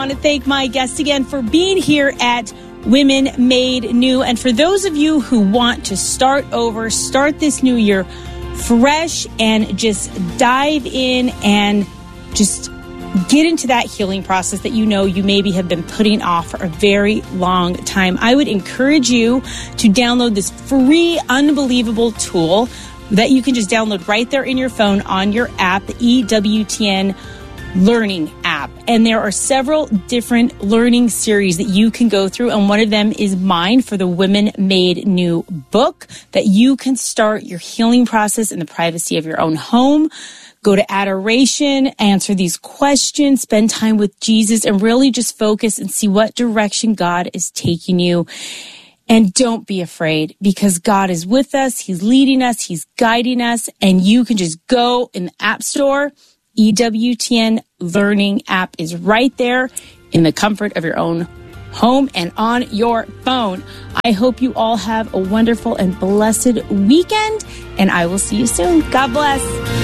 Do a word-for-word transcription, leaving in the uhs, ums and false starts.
want to thank my guests again for being here at Women Made New. And for those of you who want to start over, start this new year fresh and just dive in and just get into that healing process that you know you maybe have been putting off for a very long time, I would encourage you to download this free, unbelievable tool that you can just download right there in your phone on your app, the E W T N Learning app. And there are several different learning series that you can go through. And one of them is mine for the Women Made New book, that you can start your healing process in the privacy of your own home. Go to adoration, answer these questions, spend time with Jesus, and really just focus and see what direction God is taking you. And don't be afraid, because God is with us. He's leading us. He's guiding us. And you can just go in the App Store. E W T N Learning app is right there in the comfort of your own home and on your phone. I hope you all have a wonderful and blessed weekend, and I will see you soon. God bless.